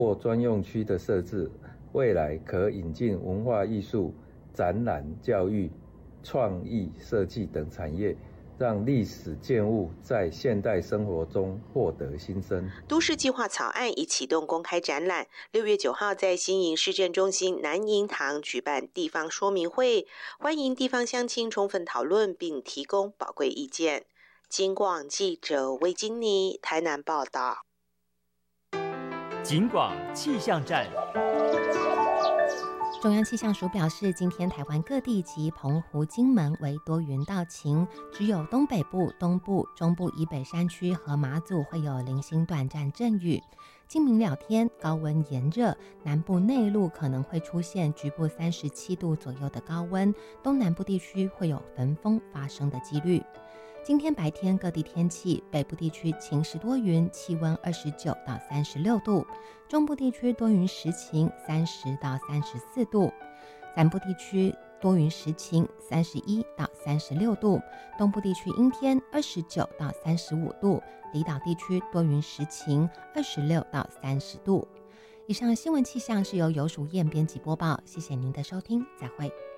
或专用区的设置，未来可引进文化艺术、展览、教育、创意设计等产业，让历史建物在现代生活中获得新生。 都市计划草案已启动公开展览，6月9号在新营市政中心南营堂举办地方说明会，欢迎地方乡亲充分讨论并提供宝贵意见。警广记者魏金妮台南报道。 警广气象站。 中央气象署表示，今天台湾各地及澎湖、金门为多云到晴，只有东北部、东部、中部以北山区和马祖会有零星短暂阵雨。今明两天高温炎热，南部内陆可能会出现局部37度左右的高温，东南部地区会有焚风发生的几率。今天白天各地天气，北部地区晴时多云，气温29到36度；中部地区多云时晴，30到34度；南部地区多云时晴，31到36度；东部地区阴天，29到35度；离岛地区多云时晴，26到30度。以上新闻气象是由游淑燕编辑播报，谢谢您的收听，再会。